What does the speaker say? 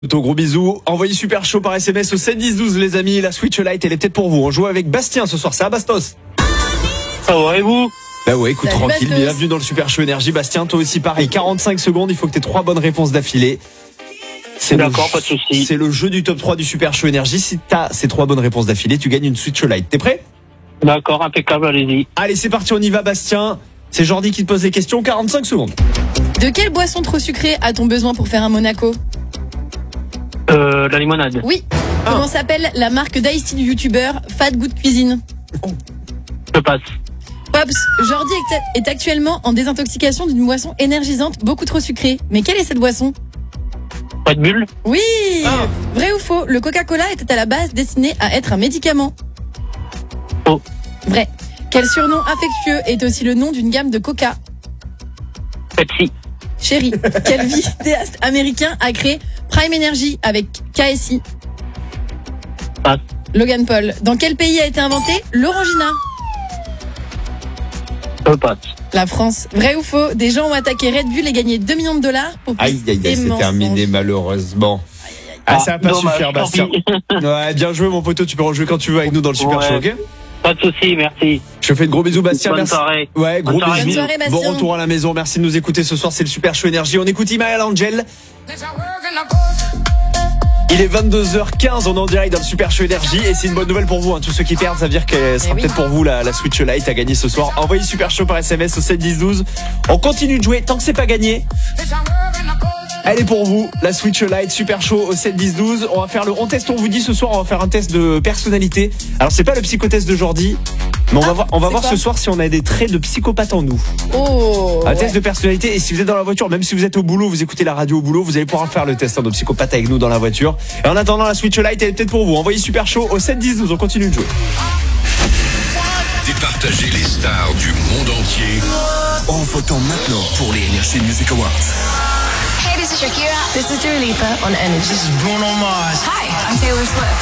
Gros bisous, envoyez super chaud par SMS au 7 10 12 les amis, la Switch Lite elle est peut-être pour vous. On joue avec Bastien ce soir, ça va Bastos? Ça va et vous? Bah ouais, écoute, Salut, tranquille, Bastos. bienvenue dans le Super Show Énergie. Bastien, toi aussi pareil, 45 secondes, il faut que tu aies 3 bonnes réponses d'affilée. D'accord, pas de souci. C'est le jeu du top 3 du Super Show Énergie. Si t'as ces 3 bonnes réponses d'affilée, tu gagnes une Switch Lite. T'es prêt? D'accord, impeccable, allez-y. Allez, c'est parti, on y va Bastien. C'est Jordi qui te pose les questions, 45 secondes. De quelle boisson trop sucrée a-t-on besoin pour faire un Monaco? La limonade. Oui. Comment s'appelle la marque d'ice tea du youtubeur Fat Good Cuisine? Je passe. Pops, Jordi est actuellement en désintoxication d'une boisson énergisante beaucoup trop sucrée. Mais quelle est cette boisson? Pas de bulle? Oui. Vrai ou faux? Le Coca-Cola était à la base destiné à être un médicament. Faux. Vrai. Quel surnom affectueux est aussi le nom d'une gamme de Coca? Pepsi. Chérie, quel vidéaste américain a créé Prime Energy avec KSI? Passe. Logan Paul. Dans quel pays a été inventé l'Orangina? Je passe. La France. Vrai ou faux? Des gens ont attaqué Red Bull et gagné 2 millions de dollars pour Aïe, aïe, aïe, des c'est mensonges. terminé malheureusement. Ah, ça va pas dommage, suffire tant Bastien. pis. Ouais, bien joué mon poteau, tu peux rejouer quand tu veux avec nous dans le Super Ouais. Show, ok? Pas de souci, merci. Je te fais de gros bisous Bastien, Bonne merci. soirée. Ouais, gros Bonne soirée. bisous. Bonne soirée, Bastien. Bon retour à la maison, merci de nous écouter ce soir, c'est le Super Show Énergie. On écoute Imael Angel. Il est 22h15, on est en direct dans le Super Show Énergie et c'est une bonne nouvelle pour vous, hein. Tous ceux qui perdent, ça veut dire que ce sera oui. peut-être pour vous la Switch Lite à gagner ce soir. Envoyez Super Show par SMS au 7 10 12. On continue de jouer tant que c'est pas gagné. Elle est pour vous, la Switch Lite Super Show au 7 10 12. On va faire on teste, on vous dit ce soir, on va faire un test de personnalité. Alors c'est pas le psychotest de Jordi, mais on va voir c'est quoi ce soir si on a des traits de psychopathe en nous. Oh. Un test de personnalité, et si vous êtes dans la voiture, même si vous êtes au boulot, vous écoutez la radio au boulot, vous allez pouvoir faire le test de psychopathe avec nous dans la voiture. Et en attendant, la Switch Lite elle est peut-être pour vous. Envoyez Super Show au 7 10 12, on continue de jouer. Départager les stars du monde entier en votant maintenant pour les Energy Music Awards. Hey, this is Shakira. This is Dua Lipa on Energy. Hi, I'm Taylor Swift.